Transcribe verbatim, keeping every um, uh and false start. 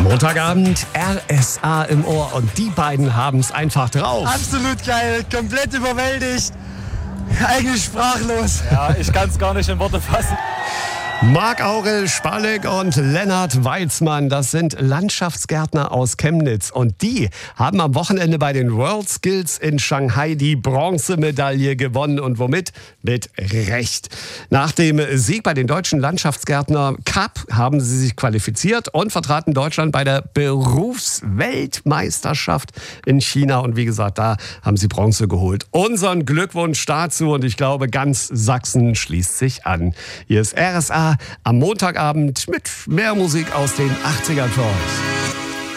Montagabend, R S A im Ohr und die beiden haben es einfach drauf. Absolut geil, komplett überwältigt, eigentlich sprachlos. Ja, ich kann es gar nicht in Worte fassen. Marc-Aurel Spalleck und Lennart Weizmann, das sind Landschaftsgärtner aus Chemnitz. Und die haben am Wochenende bei den World Skills in Shanghai die Bronzemedaille gewonnen. Und womit? Mit Recht. Nach dem Sieg bei den deutschen Landschaftsgärtner Cup haben sie sich qualifiziert und vertraten Deutschland bei der Berufsweltmeisterschaft in China. Und wie gesagt, da haben sie Bronze geholt. Unseren Glückwunsch dazu und ich glaube, ganz Sachsen schließt sich an. Hier ist R S A am Montagabend mit mehr Musik aus den achtzigern für euch.